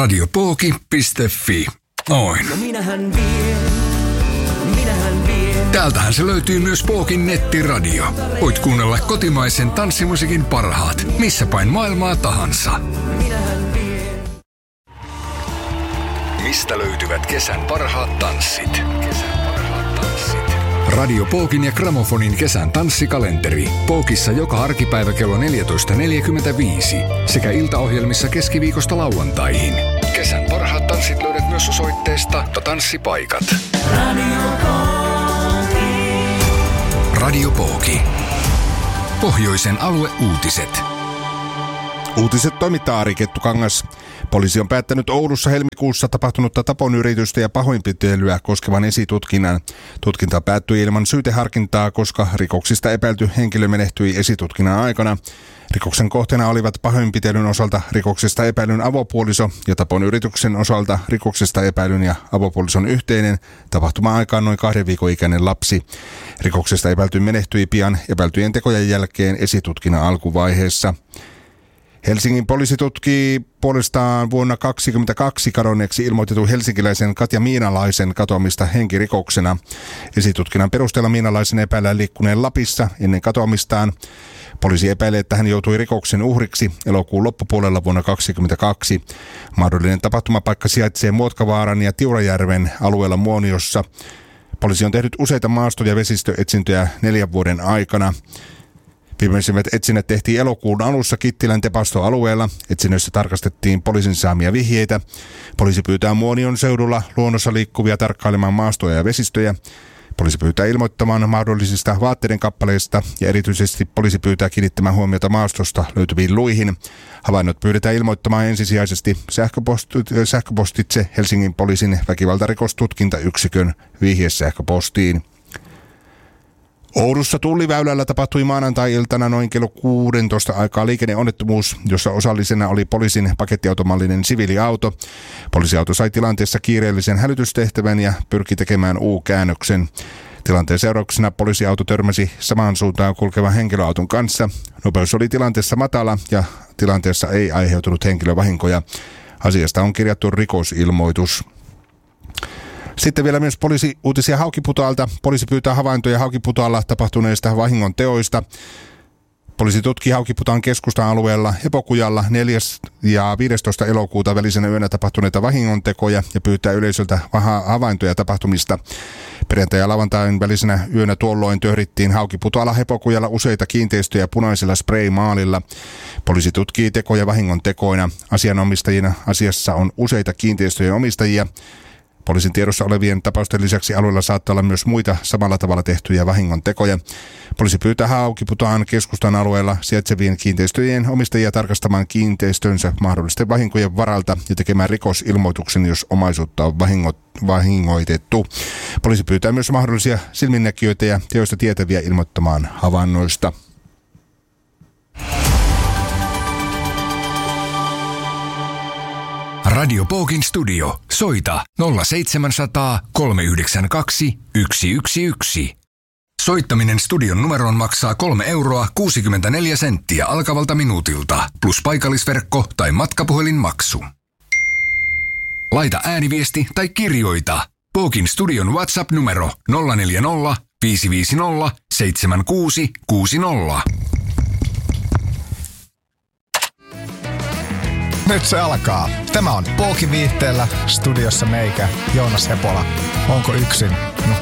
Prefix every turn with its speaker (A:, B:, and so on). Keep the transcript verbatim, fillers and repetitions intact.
A: Radiopooki piste fi. Noin.
B: No minähän vien, minähän vien.
A: Täältähän se löytyy myös Pookin nettiradio. Voit kuunnella kotimaisen tanssimusiikin parhaat, missä päin maailmaa tahansa.
B: Minähän vien.
A: Mistä löytyvät kesän parhaat tanssit? Kesän parhaat tanssit. Radio Pookin ja Gramofonin kesän tanssikalenteri. Pookissa joka arkipäivä kello neljätoista neljäkymmentäviisi sekä iltaohjelmissa keskiviikosta lauantaihin. Kesän parhaat tanssit löydät myös osoitteesta Tanssipaikat.
B: Radio Pooki.
A: Radio Pooki. Pohjoisen alueuutiset.
C: Uutiset toimittaa Ari Kettukangas. Poliisi on päättänyt Oulussa helmikuussa tapahtunutta taponyritystä ja pahoinpitelyä koskevan esitutkinnan. Tutkinta päättyi ilman syyteharkintaa, koska rikoksista epäilty henkilö menehtyi esitutkinnan aikana. Rikoksen kohteena olivat pahoinpitelyn osalta rikoksesta epäilyn avopuoliso ja taponyrityksen osalta rikoksesta epäilyn ja avopuolison yhteinen tapahtuma-aikaan noin kahden viikon ikäinen lapsi. Rikoksesta epäilty menehtyi pian epäiltyjen tekojen jälkeen esitutkinnan alkuvaiheessa. Helsingin poliisi tutkii puolestaan vuonna kaksituhattakaksikymmentäkaksi kadonneeksi ilmoitetun helsinkiläisen Katja Miinalaisen katoamista henkirikoksena. Esitutkinnan perusteella Miinalaisen epäillään liikkuneen Lapissa ennen katoamistaan. Poliisi epäilee, että hän joutui rikoksen uhriksi elokuun loppupuolella vuonna kaksituhattakaksikymmentäkaksi. Mahdollinen tapahtumapaikka sijaitsee Muotkavaaran ja Tiurajärven alueella Muoniossa. Poliisi on tehnyt useita maasto- ja vesistöetsintöjä neljän vuoden aikana. Viimeisimmät etsinnät tehtiin elokuun alussa Kittilän Tepasto-alueella. Etsinnöissä tarkastettiin poliisin saamia vihjeitä. Poliisi pyytää Muonion seudulla luonnossa liikkuvia tarkkailemaan maastoja ja vesistöjä. Poliisi pyytää ilmoittamaan mahdollisista vaatteiden kappaleista ja erityisesti poliisi pyytää kiinnittämään huomiota maastosta löytyviin luihin. Havainnot pyydetään ilmoittamaan ensisijaisesti sähköpost- sähköpostitse Helsingin poliisin väkivaltarikostutkintayksikön vihjesähköpostiin. Oulussa Tulliväylällä tapahtui maanantai-iltana noin kello kuusitoista aikaa liikenneonnettomuus, jossa osallisena oli poliisin pakettiautomallinen siviiliauto. Poliisiauto sai tilanteessa kiireellisen hälytystehtävän ja pyrki tekemään U-käännöksen. Tilanteen seurauksena poliisiauto törmäsi samaan suuntaan kulkevan henkilöauton kanssa. Nopeus oli tilanteessa matala ja tilanteessa ei aiheutunut henkilövahinkoja. Asiasta on kirjattu rikosilmoitus. Sitten vielä myös poliisiuutisia Haukiputaalta. Poliisi pyytää havaintoja Haukiputaalla tapahtuneista vahingon teoista. Poliisi tutkii Haukiputaan keskustan alueella Hepokujalla neljäs ja viidestoista elokuuta välisenä yönä tapahtuneita vahingontekoja ja pyytää yleisöltä havaintoja tapahtumista. Perjantai- ja lauantain välisenä yönä tuolloin töhdittiin Haukiputaalla Hepokujalla useita kiinteistöjä punaisella spraymaalilla. Poliisi tutkii tekoja vahingontekoina. Asianomistajina asiassa on useita kiinteistöjen omistajia. Poliisin tiedossa olevien tapausten lisäksi alueella saattaa olla myös muita samalla tavalla tehtyjä vahingontekoja. Poliisi pyytää Haukiputaan keskustan alueella sijaitsevien kiinteistöjen omistajia tarkastamaan kiinteistönsä mahdollisten vahinkojen varalta ja tekemään rikosilmoituksen, jos omaisuutta on vahingo, vahingoitettu. Poliisi pyytää myös mahdollisia silminnäkijöitä ja teoista tietäviä ilmoittamaan havainnoista.
A: Radio Pookin studio. Soita nolla seitsemän nolla nolla kolme yhdeksän kaksi yksi yksi yksi. Soittaminen studion numeroon maksaa kolme euroa kuusikymmentäneljä senttiä alkavalta minuutilta, plus paikallisverkko tai matkapuhelinmaksu. Laita ääniviesti tai kirjoita. Pookin studion WhatsApp-numero nolla neljä nolla viisi viisi nolla seitsemän kuusi kuusi nolla.
D: Nyt se alkaa. Tämä on Pookin viihteellä, studiossa meikä, Joonas Hepola. Onko yksin? No